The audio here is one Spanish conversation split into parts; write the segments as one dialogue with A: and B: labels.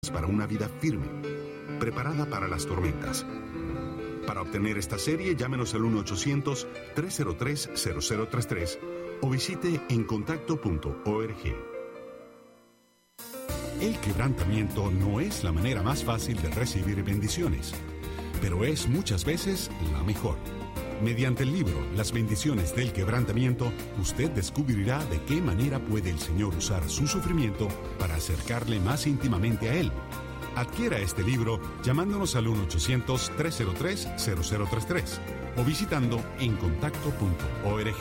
A: para una vida firme, preparada para las tormentas. Para obtener esta serie, llámenos al 1-800-303-0033 o visite encontacto.org. El quebrantamiento no es la manera más fácil de recibir bendiciones, pero es muchas veces la mejor. Mediante el libro Las bendiciones del quebrantamiento, usted descubrirá de qué manera puede el Señor usar su sufrimiento para acercarle más íntimamente a Él. Adquiera este libro llamándonos al 1-800-303-0033 o visitando encontacto.org.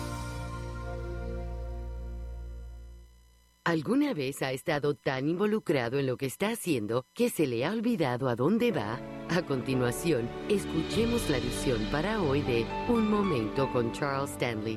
B: ¿Alguna vez ha estado tan involucrado en lo que está haciendo que se le ha olvidado a dónde va? A continuación, escuchemos la edición para hoy de Un Momento con Charles Stanley.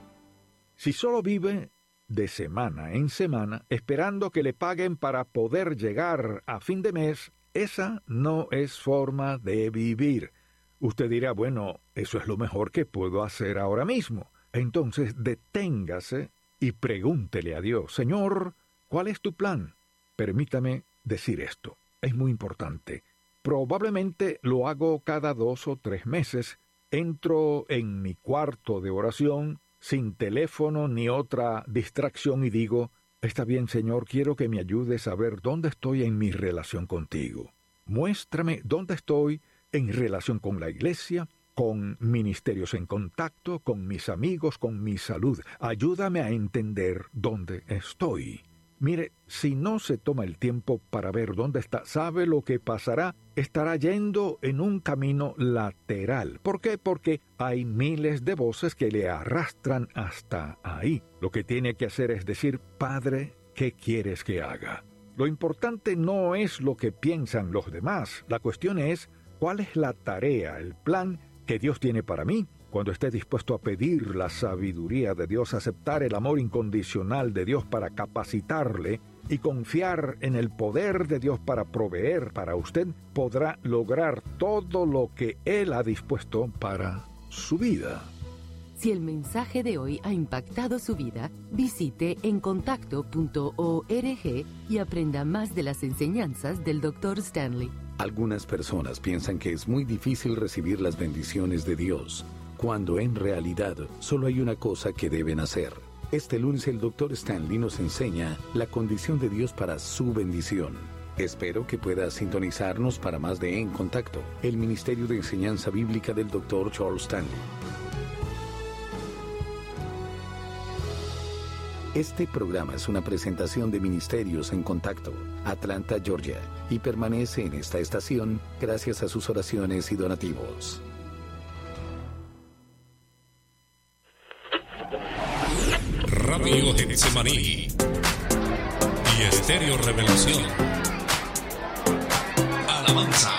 C: Si solo vive de semana en semana, esperando que le paguen para poder llegar a fin de mes, esa no es forma de vivir. Usted dirá, bueno, eso es lo mejor que puedo hacer ahora mismo. Entonces, deténgase y pregúntele a Dios, Señor, ¿cuál es tu plan? Permítame decir esto, es muy importante. Probablemente lo hago cada 2 o 3 meses. Entro en mi cuarto de oración, sin teléfono ni otra distracción, y digo, está bien, Señor, quiero que me ayudes a ver dónde estoy en mi relación contigo. Muéstrame dónde estoy en relación con la iglesia, con ministerios en contacto, con mis amigos, con mi salud. Ayúdame a entender dónde estoy. Mire, si no se toma el tiempo para ver dónde está, ¿sabe lo que pasará? Estará yendo en un camino lateral. ¿Por qué? Porque hay miles de voces que le arrastran hasta ahí. Lo que tiene que hacer es decir, Padre, ¿qué quieres que haga? Lo importante no es lo que piensan los demás. La cuestión es, ¿cuál es la tarea, el plan que Dios tiene para mí? Cuando esté dispuesto a pedir la sabiduría de Dios, aceptar el amor incondicional de Dios para capacitarle y confiar en el poder de Dios para proveer para usted, podrá lograr todo lo que Él ha dispuesto para su vida.
B: Si el mensaje de hoy ha impactado su vida, visite encontacto.org y aprenda más de las enseñanzas del Dr. Stanley.
D: Algunas personas piensan que es muy difícil recibir las bendiciones de Dios, cuando en realidad solo hay una cosa que deben hacer. Este lunes el Dr. Stanley nos enseña la condición de Dios para su bendición. Espero que pueda sintonizarnos para más de En Contacto, el Ministerio de Enseñanza Bíblica del Dr. Charles Stanley. Este programa es una presentación de Ministerios en Contacto, Atlanta, Georgia, y permanece en esta estación gracias a sus oraciones y donativos.
E: Radio Getsemaní y Estéreo Revelación